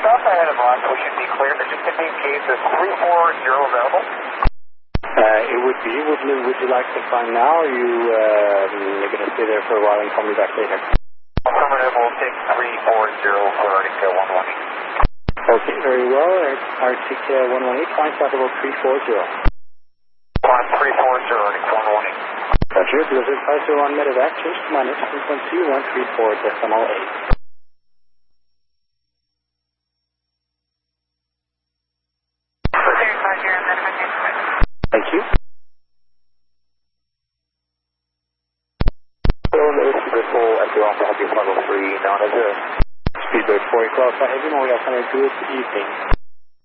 south ahead of us, we should be clear. Just to be in case, is 340 available? It would be. Would you like to climb now, or you're going to stay there for a while and call me back later? Affirmative, we'll take 340 for Arctic 118. Okay, very well. Arctic 118, climb south about 340. Climb 340, Arctic 118. Roger, Blizzard 501 medevac, change to minus 3.2134.8. Thank you. Hello, this is Speedbird 4 at the Alpha Heavy 503, down at 0. Speedbird 4, qualify heavy, we have 102 evening.